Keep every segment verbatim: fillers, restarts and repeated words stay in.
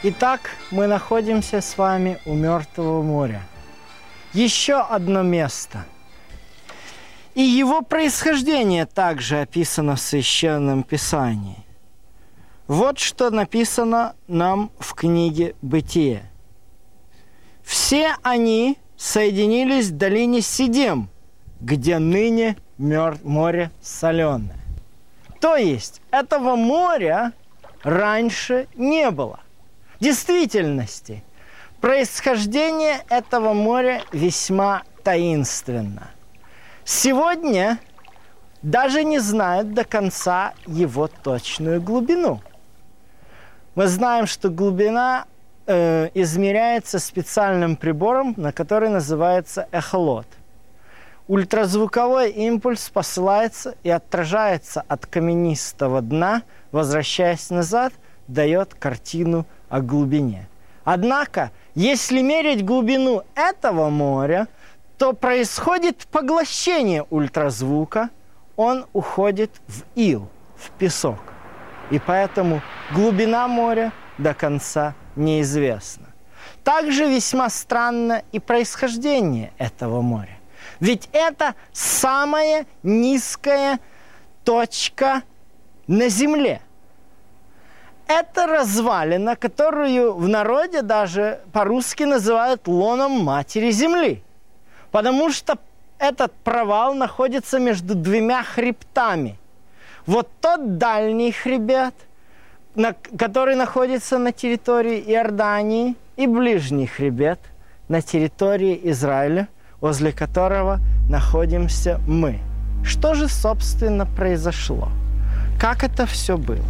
Итак, мы находимся с вами у Мертвого моря. Еще одно место. И его происхождение также описано в Священном Писании. Вот что написано нам в книге «Бытие». «Все они соединились в долине Сидим, где ныне море соленое». То есть этого моря раньше не было. В действительности, происхождение этого моря весьма таинственно. Сегодня даже не знают до конца его точную глубину. Мы знаем, что глубина э, измеряется специальным прибором, на который называется эхолот. Ультразвуковой импульс посылается и отражается от каменистого дна, возвращаясь назад, дает картину о глубине. Однако, если мерить глубину этого моря, то происходит поглощение ультразвука, он уходит в ил, в песок. И поэтому глубина моря до конца неизвестна. Также весьма странно и происхождение этого моря. Ведь это самая низкая точка на Земле. Это развалина, которую в народе даже по-русски называют лоном Матери Земли. Потому что этот провал находится между двумя хребтами. Вот тот дальний хребет, на, который находится на территории Иордании, и ближний хребет на территории Израиля, возле которого находимся мы. Что же, собственно, произошло? Как это все было?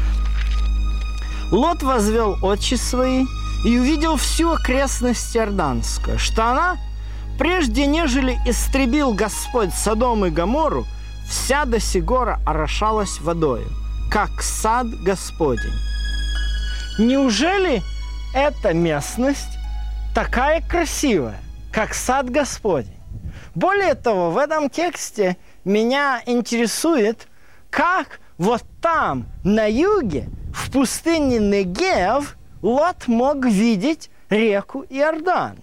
Лот возвел очи свои и увидел всю окрестность Иорданскую, что она, прежде нежели истребил Господь Содом и Гоморру, вся до сих гора орошалась водою, как сад Господень. Неужели эта местность такая красивая, как сад Господень? Более того, в этом тексте меня интересует, как вот там, на юге, в пустыне Негев, Лот мог видеть реку Иордан.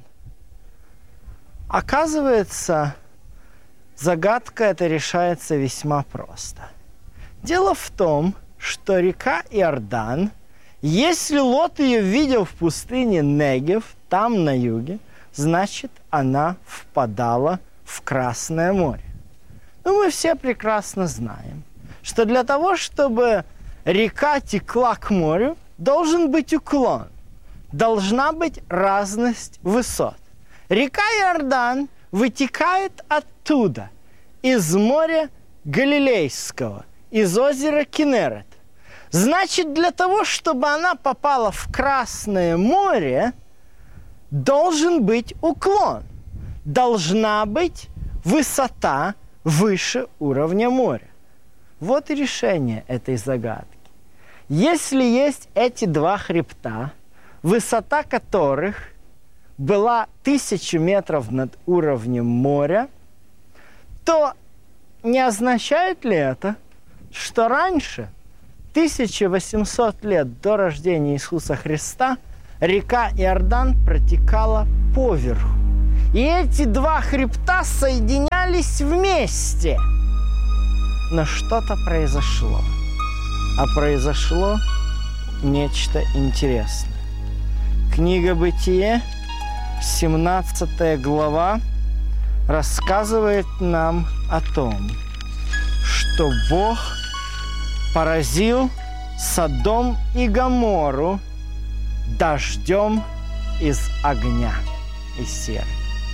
Оказывается, загадка эта решается весьма просто. Дело в том, что река Иордан, если Лот ее видел в пустыне Негев, там на юге, значит, она впадала в Красное море. Но мы все прекрасно знаем, что для того, чтобы река текла к морю, должен быть уклон, должна быть разность высот. Река Иордан вытекает оттуда, из моря Галилейского, из озера Кинерет. Значит, для того, чтобы она попала в Красное море, должен быть уклон, должна быть высота выше уровня моря. Вот и решение этой загадки. Если есть эти два хребта, высота которых была тысячу метров над уровнем моря, то не означает ли это, что раньше, тысяча восемьсот лет до рождения Иисуса Христа, река Иордан протекала поверху? И эти два хребта соединялись вместе. Но что-то произошло. А произошло нечто интересное. Книга «Бытие», семнадцатая глава, рассказывает нам о том, что Бог поразил Содом и Гоморру дождем из огня и серы.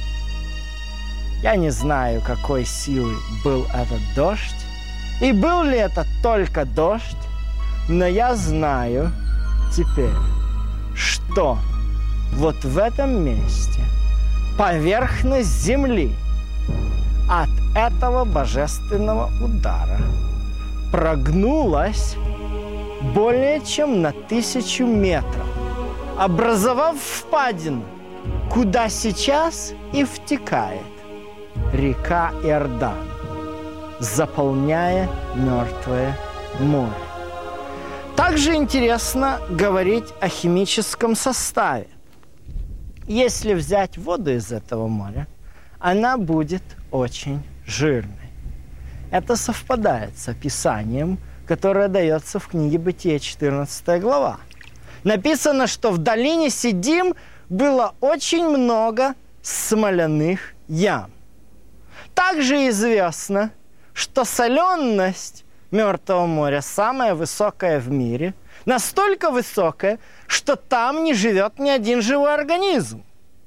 Я не знаю, какой силы был этот дождь, и был ли это только дождь, но я знаю теперь, что вот в этом месте поверхность земли от этого божественного удара прогнулась более чем на тысячу метров, образовав впадину, куда сейчас и втекает река Иордан, заполняя Мертвое море. Также интересно говорить о химическом составе. Если взять воду из этого моря, она будет очень жирной. Это совпадает с описанием, которое дается в книге Бытие, четырнадцатая глава. Написано, что в долине Сидим было очень много смоляных ям. Также известно, что соленость Мертвого моря самая высокая в мире, настолько высокая, что там не живет ни один живой организм.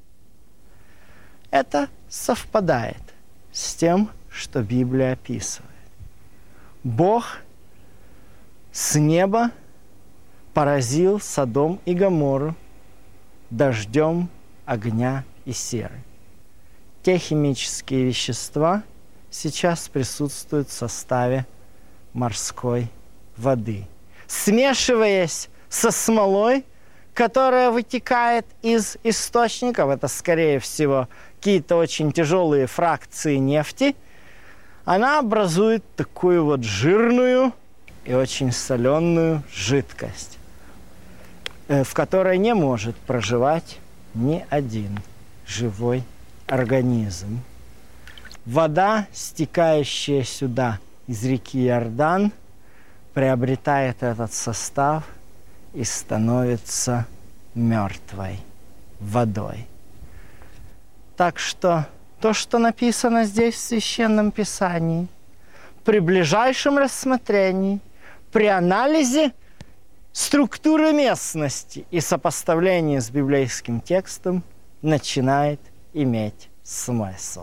Это совпадает с тем, что Библия описывает. Бог с неба поразил Содом и Гоморру дождем огня и серы. Те химические вещества сейчас присутствуют в составе морской воды, смешиваясь со смолой, которая вытекает из источников, это, скорее всего, какие-то очень тяжелые фракции нефти, она образует такую вот жирную и очень соленую жидкость, в которой не может проживать ни один живой организм. Вода, стекающая сюда из реки Иордан, приобретает этот состав и становится мертвой водой. Так что то, что написано здесь в Священном Писании, при ближайшем рассмотрении, при анализе структуры местности и сопоставлении с библейским текстом начинает иметь смысл.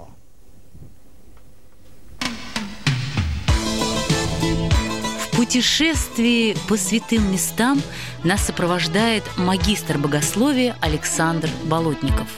В путешествии по святым местам нас сопровождает магистр богословия Александр Болотников.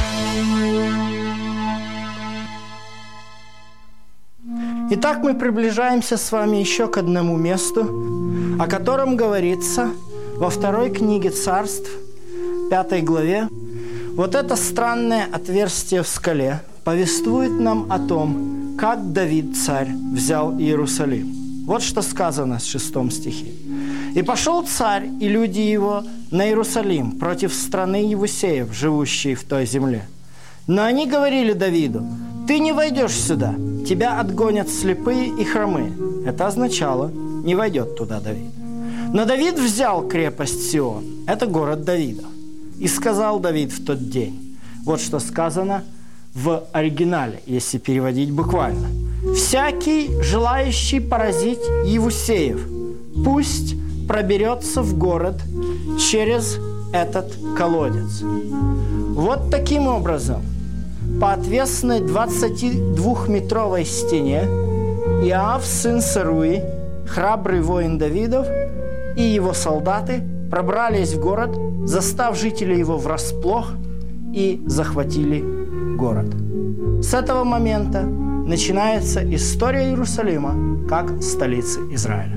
Итак, мы приближаемся с вами еще к одному месту, о котором говорится во второй книге Царств, пятой главе. Вот это странное отверстие в скале повествует нам о том, как Давид, царь, взял Иерусалим. Вот что сказано в шестом стихе. «И пошел царь и люди его на Иерусалим против страны Евусеев, живущей в той земле. Но они говорили Давиду: ты не войдешь сюда, тебя отгонят слепые и хромые». Это означало: не войдет туда Давид. Но Давид взял крепость Сион, это город Давида. И сказал Давид в тот день, вот что сказано в оригинале, если переводить буквально: «Всякий, желающий поразить Евусеев, пусть проберется в город через этот колодец». Вот таким образом, по отвесной двадцатидвухметровой стене Иоав, сын Саруи, храбрый воин Давидов, и его солдаты пробрались в город, застав жителей его врасплох, и захватили город. С этого момента начинается история Иерусалима как столицы Израиля.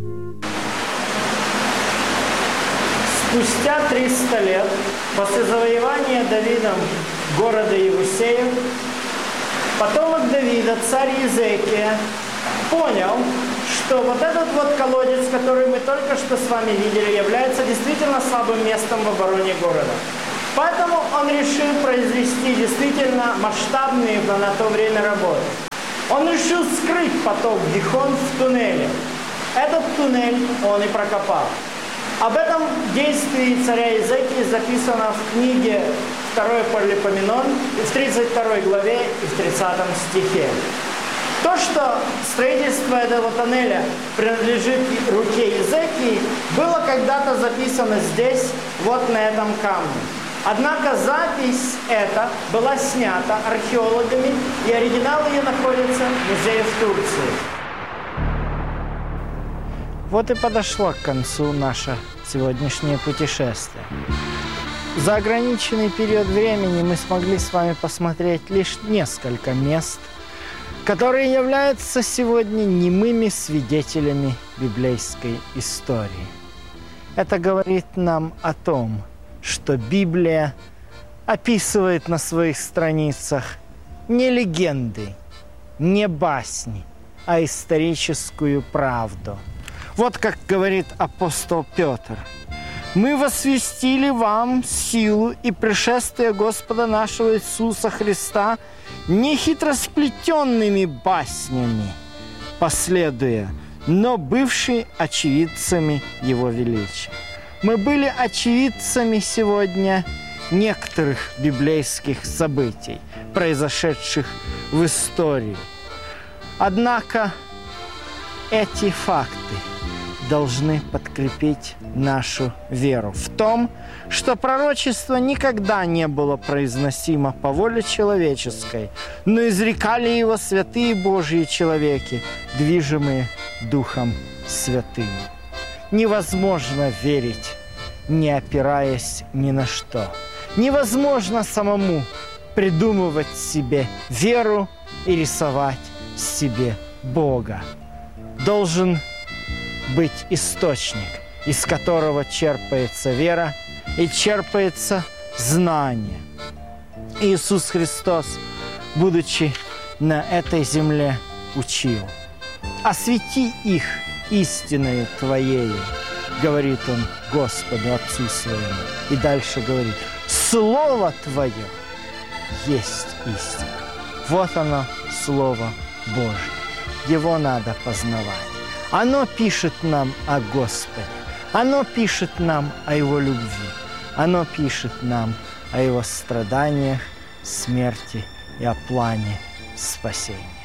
Спустя триста лет после завоевания Давидом города Евусеев, потомок Давида, царь Иезекия, понял, что вот этот вот колодец, который мы только что с вами видели, является действительно слабым местом в обороне города. Поэтому он решил произвести действительно масштабные на то время работы. Он решил скрыть поток Гихон в туннеле. Этот туннель он и прокопал. Об этом действии царя Иезекии записано в книге второй Паралипоменон в тридцать второй главе и в тридцатом стихе. То, что строительство этого тоннеля принадлежит руке Иезекии, было когда-то записано здесь, вот на этом камне. Однако запись эта была снята археологами, и оригинал ее находится в музее в Турции. Вот и подошло к концу наше сегодняшнее путешествие. За ограниченный период времени мы смогли с вами посмотреть лишь несколько мест, которые являются сегодня немыми свидетелями библейской истории. Это говорит нам о том, что Библия описывает на своих страницах не легенды, не басни, а историческую правду. Вот как говорит апостол Петр. «Мы возвестили вам силу и пришествие Господа нашего Иисуса Христа не хитросплетенными баснями, последуя, но бывшие очевидцами Его величия». Мы были очевидцами сегодня некоторых библейских событий, произошедших в истории. Однако эти факты должны подкрепить нашу веру в том, что пророчество никогда не было произносимо по воле человеческой, но изрекали его святые Божьи человеки, движимые Духом Святым. Невозможно верить, не опираясь ни на что. Невозможно самому придумывать себе веру и рисовать себе Бога. Должен быть источник, из которого черпается вера и черпается знание. Иисус Христос, будучи на этой земле, учил: «Освети их истиною Твоею», говорит Он Господу Отцу Своему. И дальше говорит: «Слово Твое есть истина». Вот оно, Слово Божие. Его надо познавать. Оно пишет нам о Господе. Оно пишет нам о Его любви. Оно пишет нам о Его страданиях, смерти и о плане спасения.